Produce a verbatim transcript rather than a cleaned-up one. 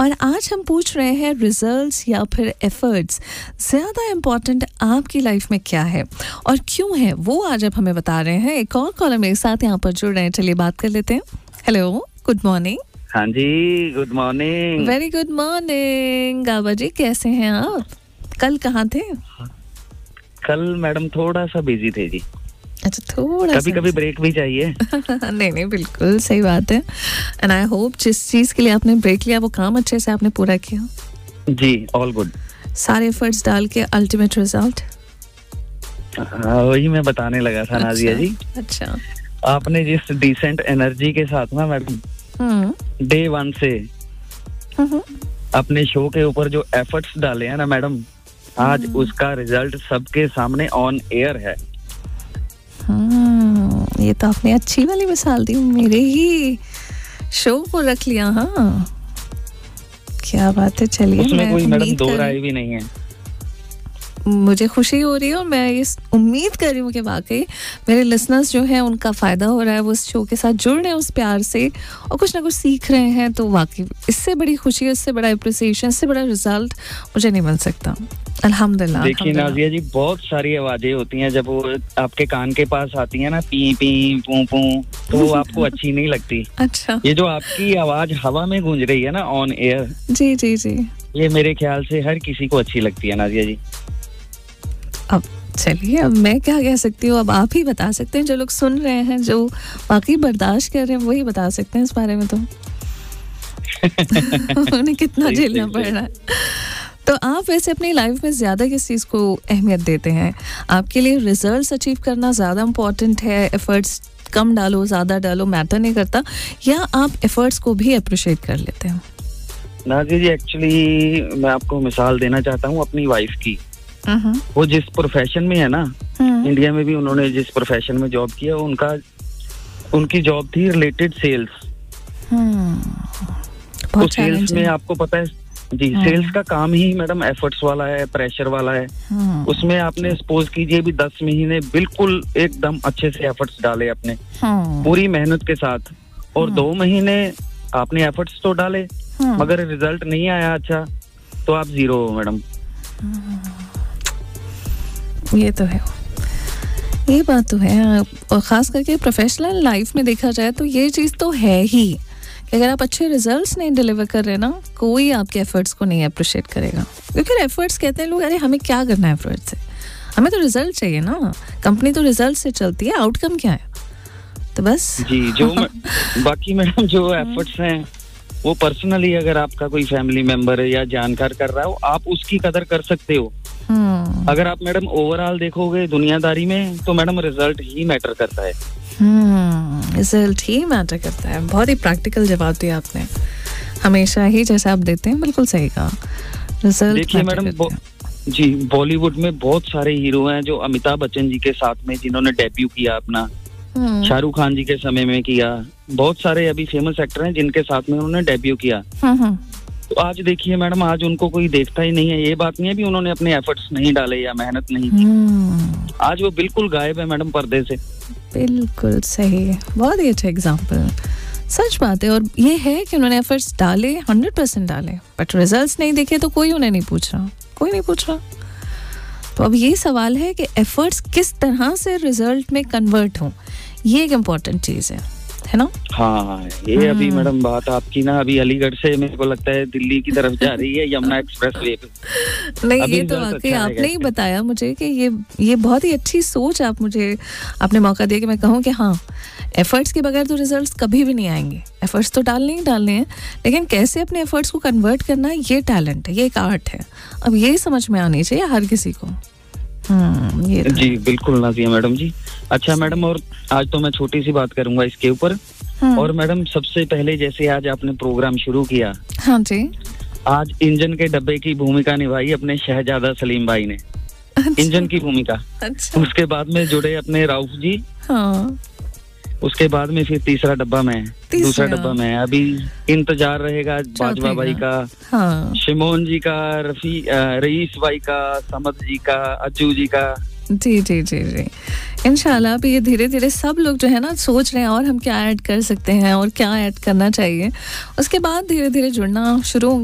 और आज हम पूछ रहे हैं रिजल्ट्स या फिर एफर्ट्स ज़्यादा इम्पोर्टेंट आपकी लाइफ में क्या है और क्यों है, वो आज आप हमें बता रहे हैं। एक और कॉलर मेरे साथ यहाँ पर जुड़ रहे हैं, चलिए बात कर लेते हैं। Hello, good morning. हाँ जी, good morning. Very good morning. गाबा जी, कैसे हैं आप? कल कहाँ थे? कल मैडम थोड़ा सा बिजी थे जी। अच्छा, थोड़ा कभी कभी ब्रेक भी चाहिए। नहीं नहीं, बिल्कुल सही बात है। एंड आई होप जिस चीज के लिए आपने ब्रेक लिया वो काम अच्छे से आपने पूरा किया। जी, ऑल गुड। सारे एफर्ट्स डाल के अल्टीमेट रिजल्ट। हाँ, वही मैं बताने लगा था। अच्छा, नाजिया जी। अच्छा, आपने जिस डिसेंट एनर्जी के साथ ना मैडम डे वन से अपने शो के ऊपर जो एफर्ट्स डाले हैं ना मैडम, आज उसका रिजल्ट सबके सामने ऑन एयर है। हम्म, ये तो आपने अच्छी वाली मिसाल दी, मेरे ही शो को रख लिया। हाँ, क्या बात है। चलिए, उसमें कोई मैडम दो राय भी नहीं है। मुझे खुशी हो रही है और मैं इस उम्मीद कर रही हूँ कि वाकई मेरे लिसनर्स जो हैं उनका फ़ायदा हो रहा है, वो इस शो के साथ जुड़ रहे हैं उस प्यार से और कुछ ना कुछ सीख रहे हैं। तो वाकई इससे बड़ी खुशी, इससे बड़ा अप्रिसिएशन, इससे बड़ा रिजल्ट मुझे नहीं मिल सकता। अल्हम्दुलिल्लाह। देखिए नाजिया जी, बहुत सारी आवाजें होती हैं जब वो आपके कान के पास आती है ना, पी पी पू पू, तो वो आपको अच्छी नहीं लगती। अच्छा, ये जो आपकी आवाज हवा में गूंज रही है ना ऑन एयर, जी जी जी, ये मेरे ख्याल से हर किसी को अच्छी लगती है नाजिया जी। अब चलिए, अब मैं क्या कह सकती हूँ, अब आप ही बता सकते हैं। जो लोग सुन रहे हैं, जो बाकी बर्दाश्त कर रहे हैं, वही बता सकते हैं इस बारे में। तो उन्हें कितना झेलना पड़ रहा है। तो आप वैसे अपनी लाइफ में ज़्यादा किस चीज़ को अहमियत देते हैं? आपके लिए रिजल्ट्स अचीव करना ज़्यादा इम्पोर्टेंट है, एफर्ट्स कम डालो ज़्यादा डालो मैटर नहीं करता, या आप एफर्ट्स को भी अप्रिशिएट कर लेते हैं? नाज़िया जी, एक्चुअली मैं आपको मिसाल देना चाहता हूँ अपनी वाइफ की। वो जिस प्रोफेशन में है ना, इंडिया में भी उन्होंने जिस प्रोफेशन में जॉब किया, उनका उनकी जॉब थी रिलेटेड सेल्स। तो सेल्स में आपको पता है जी, सेल्स का काम ही मैडम एफर्ट्स वाला है, प्रेशर वाला है। उसमें आपने सपोज कीजिए भी दस महीने बिल्कुल एकदम अच्छे से एफर्ट्स डाले अपने पूरी मेहनत के साथ, और दो महीने आपने एफर्ट्स तो डाले मगर रिजल्ट नहीं आया अच्छा, तो आप जीरो हो मैडम। ये तो है, ये बात तो है। और खास करके प्रोफेशनल लाइफ में देखा जाए तो ये चीज़ तो है ही कि अगर आप अच्छे रिजल्ट्स नहीं डिलीवर कर रहे ना, कोई आपके एफर्ट्स को नहीं अप्रिशिएट करेगा। क्योंकि एफर्ट्स कहते हैं लोग, अरे हमें क्या करना है एफर्ट्स से, हमें तो रिजल्ट चाहिए ना, कंपनी तो रिजल्ट से चलती है, आउटकम क्या है। तो बस जी, जो बाकी मैडम जो एफर्ट्स हैं वो पर्सनली अगर आपका कोई फैमिली मेंबर है या जानकार कर रहा हो, आप उसकी कदर कर सकते हो। अगर आप मैडम ओवरऑल देखोगे दुनियादारी में, तो मैडम रिजल्ट ही मैटर करता है। हम्म, रिजल्ट ही मैटर करता है। बहुत ही प्रैक्टिकल जवाब दिया आपने, हमेशा ही जैसे आप देते हैं, बिल्कुल सही कहा। रिजल्ट देखिए मैडम, जी बॉलीवुड में बहुत सारे हीरो हैं जो अमिताभ बच्चन जी के साथ में जिन्होंने डेब्यू किया अपना, शाहरुख खान जी के समय में किया, बहुत सारे अभी फेमस एक्टर हैं जिनके साथ में उन्होंने डेब्यू किया। तो आज देखिए मैडम, आज उनको कोई देखता ही नहीं है। ये बात नहीं है भी उन्होंने अपने एफर्ट्स नहीं डाले या मेहनत नहीं की, आज वो बिल्कुल गायब है मैडम पर्दे से। बिल्कुल सही, बहुत ही अच्छा एग्जाम्पल, सच बात है। और ये है कि उन्होंने एफर्ट्स डाले, हंड्रेड परसेंट डाले, बट रिजल्ट्स नहीं देखे तो कोई उन्हें नहीं पूछ रहा, कोई नहीं पूछ रहा। तो अब ये सवाल है कि एफर्ट्स किस तरह से रिजल्ट में कन्वर्ट हों, ये एक इम्पोर्टेंट चीज़ है, है ना? हाँ, ये अभी मैडम बात आपकी ना अभी अलीगढ़ से मेरे को लगता है दिल्ली की तरफ जा रही है, यमुना एक्सप्रेस वे पे। नहीं, ये तो वाकई अच्छा आपने ही बताया मुझे कि ये ये बहुत ही अच्छी सोच आप मुझे आपने मौका दिया कि मैं कहूँ कि हाँ, एफर्ट्स के बगैर तो रिजल्ट्स कभी भी नहीं आएंगे। एफर्ट्स तो डालने ही डालने हैं, लेकिन कैसे अपने एफर्ट्स को कन्वर्ट करना है, ये टैलेंट है, ये एक आर्ट है। अब ये समझ में आनी चाहिए हर किसी को। हम्म, ये जी बिल्कुल नाज़िया मैडम जी। अच्छा मैडम, और आज तो मैं छोटी सी बात करूंगा इसके ऊपर। और मैडम, सबसे पहले जैसे आज आपने प्रोग्राम शुरू किया, हाँ जी, आज इंजन के डब्बे की भूमिका निभाई अपने शहजादा सलीम भाई ने। अच्छा। इंजन की भूमिका। अच्छा। उसके बाद में जुड़े अपने राउफ जी। हाँ। उसके बाद में फिर तीसरा डब्बा में, दूसरा डब्बा में अभी इंतजार रहेगा बाजवा भाई का, हाँ। शिमोन जी का, रफी रईस भाई का, समद जी का, अज्जू जी का। जी जी जी जी इंशाल्लाह भी ये धीरे धीरे सब लोग जो है ना सोच रहे हैं और हम क्या ऐड कर सकते हैं और क्या ऐड करना चाहिए, उसके बाद धीरे धीरे जुड़ना शुरू